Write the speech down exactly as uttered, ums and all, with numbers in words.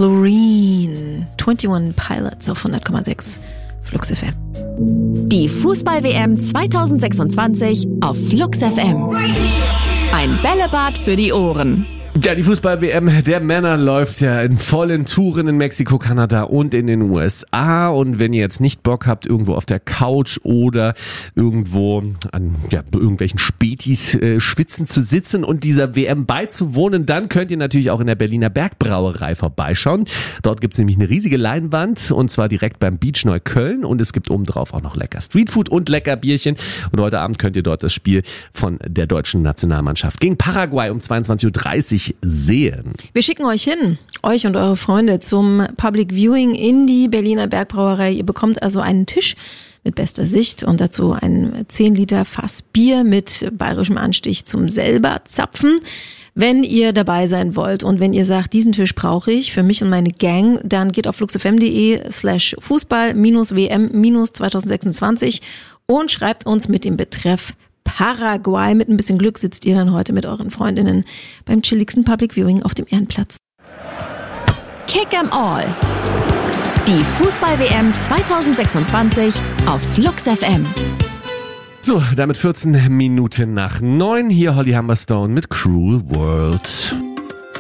Chlorine. einundzwanzig Pilots auf hundert Komma sechs Flux F M. Die Fußball-W M zwanzig sechsundzwanzig auf Flux F M. Ein Bällebad für die Ohren. Ja, die Fußball-W M der Männer läuft ja in vollen Touren in Mexiko, Kanada und in den U S A. Und wenn ihr jetzt nicht Bock habt, irgendwo auf der Couch oder irgendwo an ja, irgendwelchen Spätis äh, schwitzen zu sitzen und dieser W M beizuwohnen, dann könnt ihr natürlich auch in der Berliner Bergbrauerei vorbeischauen. Dort gibt's nämlich eine riesige Leinwand und zwar direkt beim Beach Neukölln und es gibt obendrauf auch noch lecker Streetfood und lecker Bierchen. Und heute Abend könnt ihr dort das Spiel von der deutschen Nationalmannschaft gegen Paraguay um zweiundzwanzig Uhr dreißig sehen. Wir schicken euch hin, euch und eure Freunde, zum Public Viewing in die Berliner Bergbrauerei. Ihr bekommt also einen Tisch mit bester Sicht und dazu ein zehn Liter Fass Bier mit bayerischem Anstich zum selber zapfen. Wenn ihr dabei sein wollt und wenn ihr sagt, diesen Tisch brauche ich für mich und meine Gang, dann geht auf fluxfm.de slash Fußball minus W M minus zwanzig sechsundzwanzig und schreibt uns mit dem Betreff Paraguay. Mit ein bisschen Glück sitzt ihr dann heute mit euren Freundinnen beim chilligsten Public Viewing auf dem Ehrenplatz. Kick 'em all. Die Fußball-W M zwanzig sechsundzwanzig auf Flux F M. So, damit vierzehn Minuten nach neun. Hier Holly Humberstone mit Cruel World.